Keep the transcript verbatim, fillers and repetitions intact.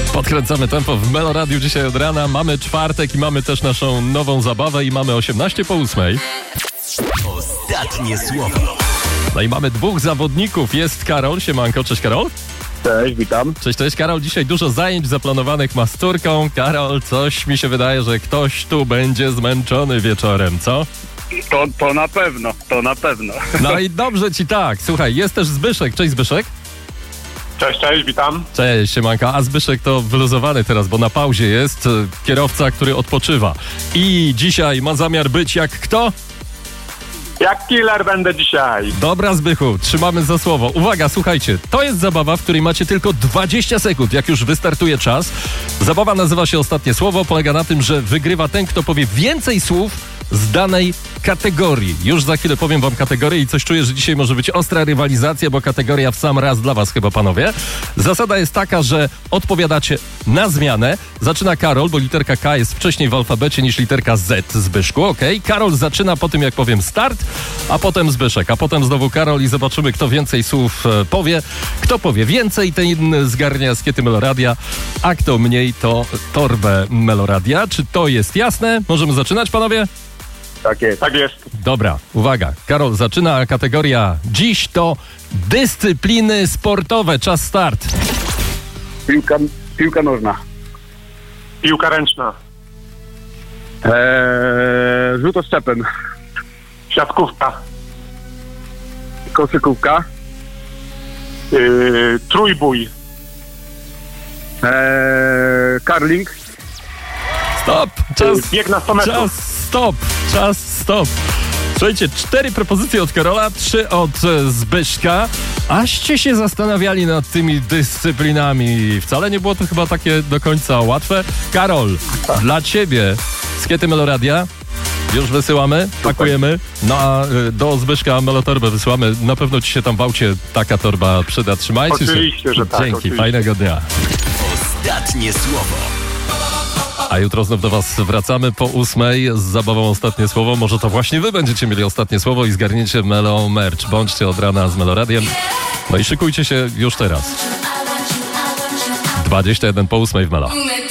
Podkręcamy tempo w Melo Radiu dzisiaj od rana. Mamy czwartek i mamy też naszą nową zabawę i mamy osiemnaście po ósmej. Ostatnie słowo. No i mamy dwóch zawodników. Jest Karol. Siemanko, cześć Karol. Cześć, witam. Cześć, cześć Karol. Dzisiaj dużo zajęć zaplanowanych ma z córką. Karol, coś mi się wydaje, że ktoś tu będzie zmęczony wieczorem, co? To, to na pewno, to na pewno. No i dobrze ci tak. Słuchaj, jest też Zbyszek. Cześć Zbyszek. Cześć, cześć, witam. Cześć, siemanka. A Zbyszek to wyluzowany teraz, bo na pauzie jest kierowca, który odpoczywa. I dzisiaj ma zamiar być jak kto? Jak killer będę dzisiaj. Dobra, Zbychu, trzymamy za słowo. Uwaga, słuchajcie, to jest zabawa, w której macie tylko dwadzieścia sekund, jak już wystartuje czas. Zabawa nazywa się Ostatnie Słowo. Polega na tym, że wygrywa ten, kto powie więcej słów z danej kategorii. Już za chwilę powiem wam kategorię i coś czuję, że dzisiaj może być ostra rywalizacja, bo kategoria w sam raz dla was chyba, panowie. Zasada jest taka, że odpowiadacie na zmianę. Zaczyna Karol, bo literka K jest wcześniej w alfabecie niż literka Z, Zbyszku, okej? Okay? Karol zaczyna po tym, jak powiem start, a potem Zbyszek, a potem znowu Karol i zobaczymy, kto więcej słów e, powie. Kto powie więcej, ten zgarnia skiety Meloradia, a kto mniej, to torbę Meloradia. Czy to jest jasne? Możemy zaczynać, panowie? Tak jest. Tak jest. Dobra, uwaga. Karol zaczyna, kategoria dziś to dyscypliny sportowe. Czas start. Piłka, piłka nożna. Piłka ręczna. Eee, rzut oszczepem. Siatkówka. Koszykówka. Yy, trójbój. Eee, curling. Stop! Czas, Yy, bieg na sto metrów. czas, stop! Czas, stop! Słuchajcie, cztery propozycje od Karola, trzy od e, Zbyszka. Aście się zastanawiali nad tymi dyscyplinami. Wcale nie było to chyba takie do końca łatwe. Karol, dla ciebie skiety Meloradia już wysyłamy, pakujemy. No a y, do Zbyszka Melotorbę wysyłamy. Na pewno ci się tam w aucie taka torba przyda. Trzymajcie się. Oczywiście, że tak. Dzięki, Oczywiście. fajnego dnia. Ostatnie słowo. A jutro znów do was wracamy po ósmej z zabawą Ostatnie Słowo. Może to właśnie wy będziecie mieli ostatnie słowo i zgarniecie Melo Merch. Bądźcie od rana z Meloradiem. No i szykujcie się już teraz. dwadzieścia jeden po ósmej w Melo.